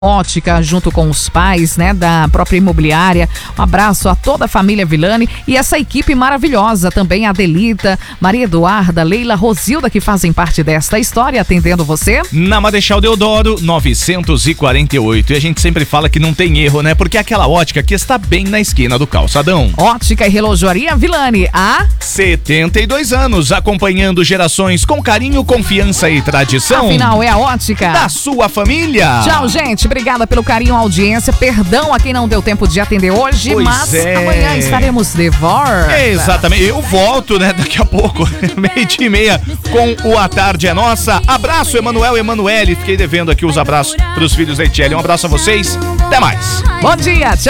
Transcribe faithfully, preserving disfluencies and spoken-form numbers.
Ótica, junto com os pais, né, da própria imobiliária. Um abraço a toda a família Villani e essa equipe maravilhosa, também a Adelita, Maria Eduarda, Leila, Rosilda, que fazem parte desta história, atendendo você. Na Marechal Deodoro, novecentos e quarenta e oito. E a gente sempre fala que não tem erro, né? Porque é aquela ótica que está bem na esquina do calçadão. Ótica e Relojoaria Villani, há setenta e dois anos, acompanhando gerações com carinho, confiança e tradição. Afinal, é a ótica da sua família. Tchau, gente. Obrigada pelo carinho, audiência. Perdão a quem não deu tempo de atender hoje, pois mas é. amanhã estaremos de volta. Exatamente. Eu volto, né, daqui a pouco, meio-dia e meia, com o A Tarde é Nossa. Abraço, Emanuel e Emanuele. Fiquei devendo aqui os abraços pros filhos da Etiele. Um abraço a vocês. Até mais. Bom dia, tchau.